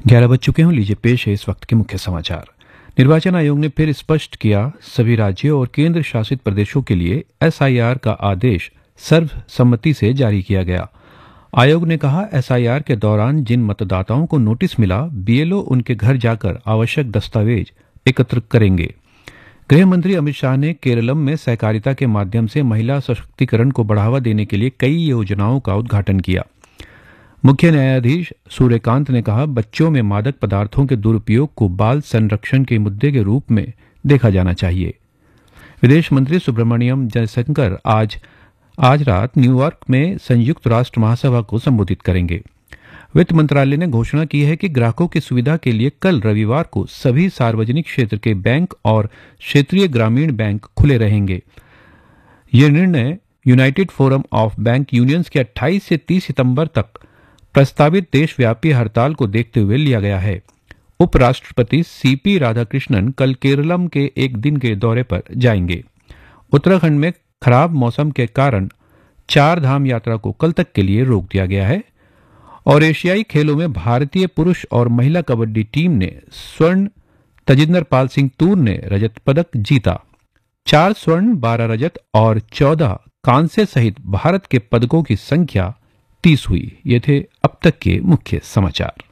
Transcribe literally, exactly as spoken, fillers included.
ग्यारह बज चुके हों। लीजिए पेश है इस वक्त के मुख्य समाचार। निर्वाचन आयोग ने फिर स्पष्ट किया, सभी राज्यों और केंद्र शासित प्रदेशों के लिए एसआईआर का आदेश सर्वसम्मति से जारी किया गया। आयोग ने कहा, एसआईआर के दौरान जिन मतदाताओं को नोटिस मिला, बीएलओ उनके घर जाकर आवश्यक दस्तावेज एकत्र करेंगे। गृह मंत्री अमित शाह ने केरलम में सहकारिता के माध्यम से महिला सशक्तिकरण को बढ़ावा देने के लिए कई योजनाओं का उद्घाटन किया। मुख्य न्यायाधीश सूर्यकांत ने कहा, बच्चों में मादक पदार्थों के दुरुपयोग को बाल संरक्षण के मुद्दे के रूप में देखा जाना चाहिए। विदेश मंत्री सुब्रमण्यम जयशंकर आज आज रात न्यूयॉर्क में संयुक्त राष्ट्र महासभा को संबोधित करेंगे। वित्त मंत्रालय ने घोषणा की है कि ग्राहकों की सुविधा के लिए कल रविवार को सभी सार्वजनिक क्षेत्र के बैंक और क्षेत्रीय ग्रामीण बैंक खुले रहेंगे। यह निर्णय United forum of bank unions के अट्ठाईस से तीस सितंबर तक प्रस्तावित देशव्यापी हड़ताल को देखते हुए लिया गया है। उपराष्ट्रपति सीपी राधाकृष्णन कल केरलम के एक दिन के दौरे पर जाएंगे। उत्तराखंड में खराब मौसम के कारण चार धाम यात्रा को कल तक के लिए रोक दिया गया है। और एशियाई खेलों में भारतीय पुरुष और महिला कबड्डी टीम ने स्वर्ण, तजिंदर पाल सिंह तूर ने रजत पदक जीता। चार स्वर्ण, बारह रजत और चौदह कांस्य सहित भारत के पदकों की संख्या तीस हुई। ये थे अब तक के मुख्य समाचार।